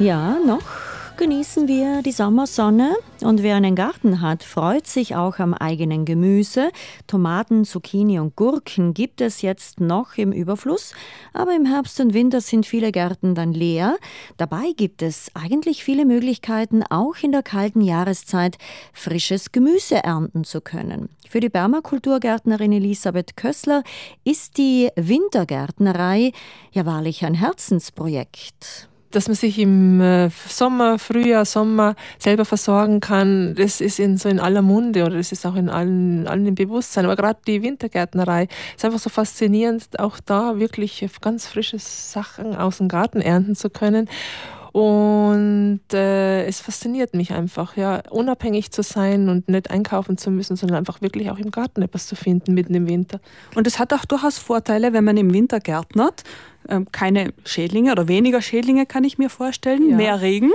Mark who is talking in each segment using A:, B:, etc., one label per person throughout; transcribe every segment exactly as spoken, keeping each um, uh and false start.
A: Ja, noch genießen wir die Sommersonne und wer einen Garten hat, freut sich auch am eigenen Gemüse. Tomaten, Zucchini und Gurken gibt es jetzt noch im Überfluss, aber im Herbst und Winter sind viele Gärten dann leer. Dabei gibt es eigentlich viele Möglichkeiten, auch in der kalten Jahreszeit frisches Gemüse ernten zu können. Für die Permakulturgärtnerin Elisabeth Kössler ist die Wintergärtnerei ja wahrlich ein Herzensprojekt.
B: Dass man sich im Sommer, Frühjahr, Sommer selber versorgen kann, das ist in, so in aller Munde oder das ist auch in allen, allen im Bewusstsein. Aber gerade die Wintergärtnerei ist einfach so faszinierend, auch da wirklich ganz frische Sachen aus dem Garten ernten zu können. Und äh, es fasziniert mich einfach, ja, unabhängig zu sein und nicht einkaufen zu müssen, sondern einfach wirklich auch im Garten etwas zu finden mitten im Winter.
C: Und es hat auch durchaus Vorteile, wenn man im Winter gärtnert. Ähm, keine Schädlinge oder weniger Schädlinge, kann ich mir vorstellen. Ja. Mehr Regen.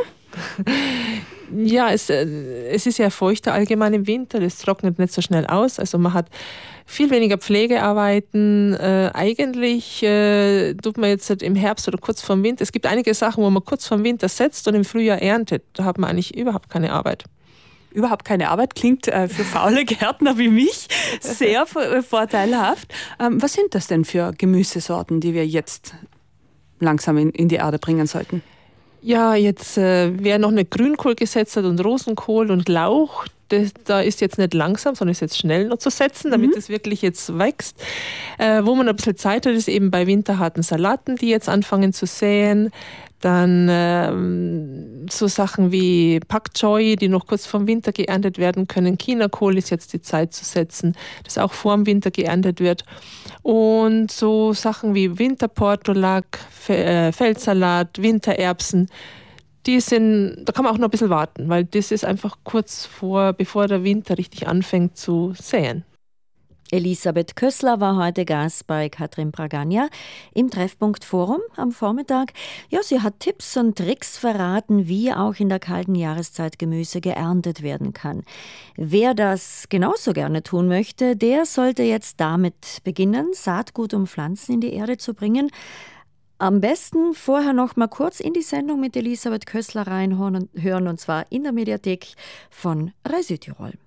B: Ja, es, es ist ja feuchter allgemein im Winter, es trocknet nicht so schnell aus, also man hat viel weniger Pflegearbeiten. Äh, eigentlich äh, tut man jetzt im Herbst oder kurz vorm Winter, es gibt einige Sachen, wo man kurz vorm Winter setzt und im Frühjahr erntet, da hat man eigentlich überhaupt keine Arbeit.
C: Überhaupt keine Arbeit, klingt äh, für faule Gärtner wie mich sehr vorteilhaft. Ähm, was sind das denn für Gemüsesorten, die wir jetzt langsam in, in die Erde bringen sollten?
B: Ja, jetzt äh, wer noch nicht Grünkohl gesetzt hat und Rosenkohl und Lauch, das, da ist jetzt nicht langsam, sondern ist jetzt schnell noch zu setzen, damit mhm. es wirklich jetzt wächst. Äh, wo man ein bisschen Zeit hat, ist eben bei winterharten Salaten, die jetzt anfangen zu säen. Dann ähm, so Sachen wie Pak Choi, die noch kurz vorm Winter geerntet werden können. Chinakohl ist jetzt die Zeit zu setzen, das auch vor dem Winter geerntet wird. Und so Sachen wie Winterportulak, Feldsalat, Wintererbsen, die sind, da kann man auch noch ein bisschen warten, weil das ist einfach kurz vor, bevor der Winter richtig anfängt zu säen.
A: Elisabeth Kössler war heute Gast bei Katrin Bragagna im Treffpunkt Forum am Vormittag. Ja, sie hat Tipps und Tricks verraten, wie auch in der kalten Jahreszeit Gemüse geerntet werden kann. Wer das genauso gerne tun möchte, der sollte jetzt damit beginnen, Saatgut und Pflanzen in die Erde zu bringen. Am besten vorher noch mal kurz in die Sendung mit Elisabeth Kössler reinhören, und zwar in der Mediathek von Rai Südtirol.